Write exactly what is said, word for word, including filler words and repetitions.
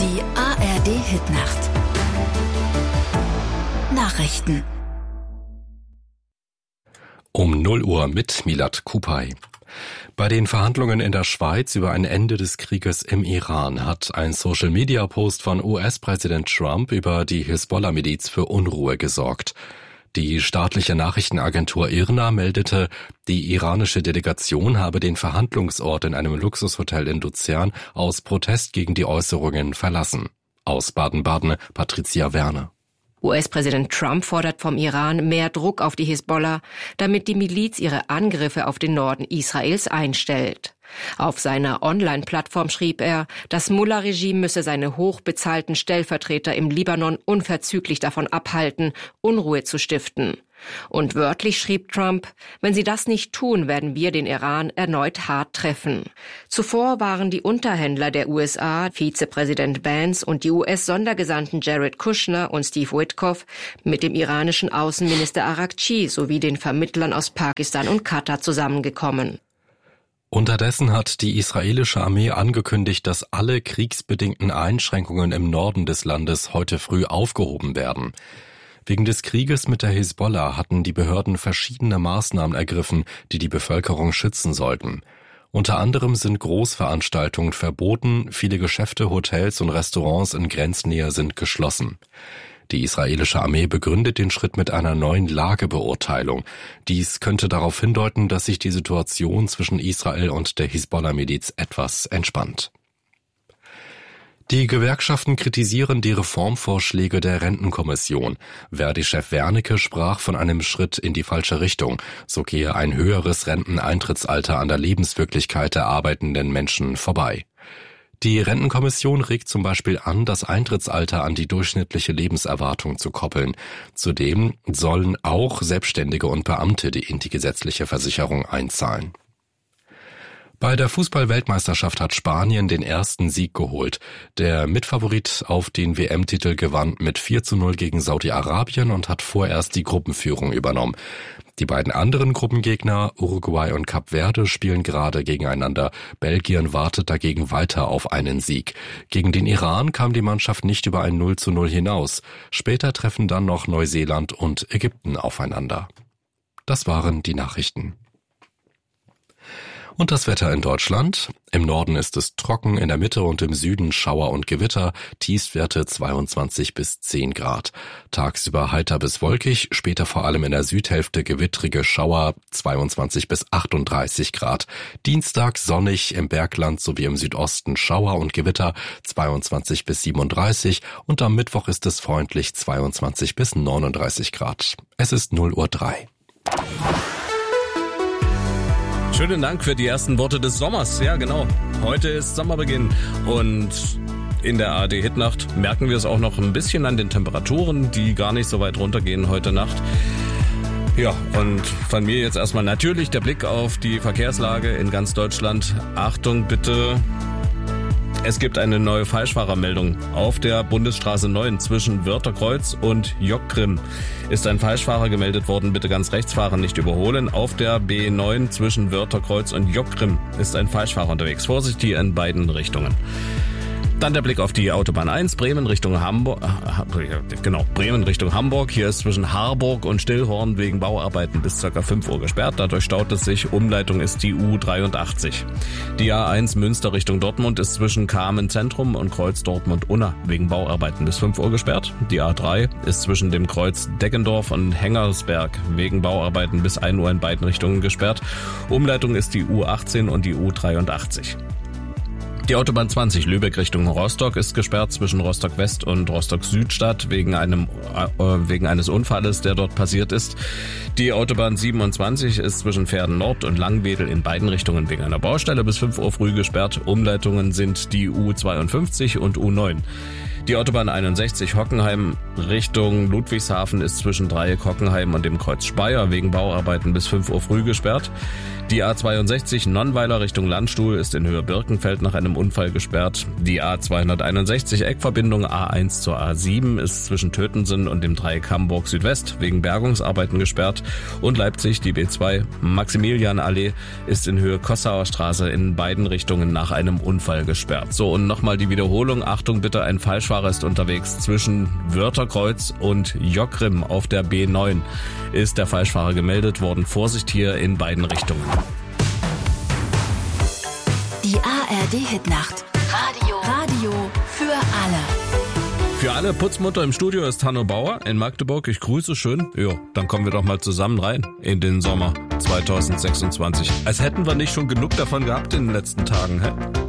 Die A R D-Hitnacht. Nachrichten. Um null Uhr mit Milad Kupay. Bei den Verhandlungen in der Schweiz über ein Ende des Krieges im Iran hat ein Social-Media-Post von U S-Präsident Trump über die Hisbollah-Miliz für Unruhe gesorgt. Die staatliche Nachrichtenagentur I R N A meldete, die iranische Delegation habe den Verhandlungsort in einem Luxushotel in Luzern aus Protest gegen die Äußerungen verlassen. Aus Baden-Baden, Patricia Werner. U S-Präsident Trump fordert vom Iran mehr Druck auf die Hisbollah, damit die Miliz ihre Angriffe auf den Norden Israels einstellt. Auf seiner Online-Plattform schrieb er, das Mullah-Regime müsse seine hochbezahlten Stellvertreter im Libanon unverzüglich davon abhalten, Unruhe zu stiften. Und wörtlich schrieb Trump, wenn sie das nicht tun, werden wir den Iran erneut hart treffen. Zuvor waren die Unterhändler der U S A, Vizepräsident Vance und die U S-Sondergesandten Jared Kushner und Steve Witkoff mit dem iranischen Außenminister Araghchi sowie den Vermittlern aus Pakistan und Katar zusammengekommen. Unterdessen hat die israelische Armee angekündigt, dass alle kriegsbedingten Einschränkungen im Norden des Landes heute früh aufgehoben werden. Wegen des Krieges mit der Hisbollah hatten die Behörden verschiedene Maßnahmen ergriffen, die die Bevölkerung schützen sollten. Unter anderem sind Großveranstaltungen verboten, viele Geschäfte, Hotels und Restaurants in Grenznähe sind geschlossen. Die israelische Armee begründet den Schritt mit einer neuen Lagebeurteilung. Dies könnte darauf hindeuten, dass sich die Situation zwischen Israel und der Hisbollah-Miliz etwas entspannt. Die Gewerkschaften kritisieren die Reformvorschläge der Rentenkommission. Verdi-Chef Wernicke sprach von einem Schritt in die falsche Richtung. So gehe ein höheres Renteneintrittsalter an der Lebenswirklichkeit der arbeitenden Menschen vorbei. Die Rentenkommission regt zum Beispiel an, das Eintrittsalter an die durchschnittliche Lebenserwartung zu koppeln. Zudem sollen auch Selbstständige und Beamte die in die gesetzliche Versicherung einzahlen. Bei der Fußball-Weltmeisterschaft hat Spanien den ersten Sieg geholt. Der Mitfavorit auf den W M-Titel gewann mit vier zu null gegen Saudi-Arabien und hat vorerst die Gruppenführung übernommen. Die beiden anderen Gruppengegner, Uruguay und Kap Verde, spielen gerade gegeneinander. Belgien wartet dagegen weiter auf einen Sieg. Gegen den Iran kam die Mannschaft nicht über ein null zu null hinaus. Später treffen dann noch Neuseeland und Ägypten aufeinander. Das waren die Nachrichten. Und das Wetter in Deutschland. Im Norden ist es trocken, in der Mitte und im Süden Schauer und Gewitter, Tiefstwerte zweiundzwanzig bis zehn Grad. Tagsüber heiter bis wolkig, später vor allem in der Südhälfte gewittrige Schauer, zweiundzwanzig bis achtunddreißig Grad. Dienstag sonnig, im Bergland sowie im Südosten Schauer und Gewitter, zweiundzwanzig bis siebenunddreißig und am Mittwoch ist es freundlich, zweiundzwanzig bis neununddreißig Grad. Es ist null Uhr drei. Schönen Dank für die ersten Worte des Sommers. Ja, genau. Heute ist Sommerbeginn und in der A R D-Hitnacht merken wir es auch noch ein bisschen an den Temperaturen, die gar nicht so weit runtergehen heute Nacht. Ja, und von mir jetzt erstmal natürlich der Blick auf die Verkehrslage in ganz Deutschland. Achtung bitte! Es gibt eine neue Falschfahrermeldung. Auf der Bundesstraße neun zwischen Wörtherkreuz und Jockgrimm ist ein Falschfahrer gemeldet worden. Bitte ganz rechts fahren, nicht überholen. Auf der B neun zwischen Wörtherkreuz und Jockgrimm ist ein Falschfahrer unterwegs. Vorsicht hier in beiden Richtungen. Dann der Blick auf die Autobahn eins, Bremen Richtung Hamburg. Genau, Bremen Richtung Hamburg. Hier ist zwischen Harburg und Stillhorn wegen Bauarbeiten bis ca. fünf Uhr gesperrt. Dadurch staut es sich. Umleitung ist die U dreiundachtzig. Die A eins Münster Richtung Dortmund ist zwischen Kamen Zentrum und Kreuz Dortmund-Unna wegen Bauarbeiten bis fünf Uhr gesperrt. Die A drei ist zwischen dem Kreuz Deggendorf und Hengersberg wegen Bauarbeiten bis ein Uhr in beiden Richtungen gesperrt. Umleitung ist die U achtzehn und die U dreiundachtzig. Die Autobahn zwanzig Lübeck Richtung Rostock ist gesperrt zwischen Rostock West und Rostock Südstadt wegen einem äh, wegen eines Unfalles, der dort passiert ist. Die Autobahn siebenundzwanzig ist zwischen Verden Nord und Langwedel in beiden Richtungen wegen einer Baustelle bis fünf Uhr früh gesperrt. Umleitungen sind die U zweiundfünfzig und U neun. Die Autobahn einundsechzig Hockenheim Richtung Ludwigshafen ist zwischen Dreieck Hockenheim und dem Kreuz Speyer wegen Bauarbeiten bis fünf Uhr früh gesperrt. Die A zweiundsechzig Nonnweiler Richtung Landstuhl ist in Höhe Birkenfeld nach einem Unfall gesperrt. Die A zweihunderteinundsechzig Eckverbindung A eins zur A sieben ist zwischen Tötensen und dem Dreieck Hamburg Südwest wegen Bergungsarbeiten gesperrt. Und Leipzig, die B zwei Maximilianallee, ist in Höhe Kossauer Straße in beiden Richtungen nach einem Unfall gesperrt. So, und nochmal die Wiederholung. Achtung bitte, ein Falschfahrer ist unterwegs. Zwischen Wörtherkreuz und Jockrim auf der B neun ist der Falschfahrer gemeldet worden. Vorsicht hier in beiden Richtungen. Die A R D-Hitnacht. Radio. Radio für alle. Für alle Putzmutter im Studio ist Hanno Bauer in Magdeburg. Ich grüße schön. Jo, dann kommen wir doch mal zusammen rein in den Sommer zweitausendsechsundzwanzig. Als hätten wir nicht schon genug davon gehabt in den letzten Tagen, hä?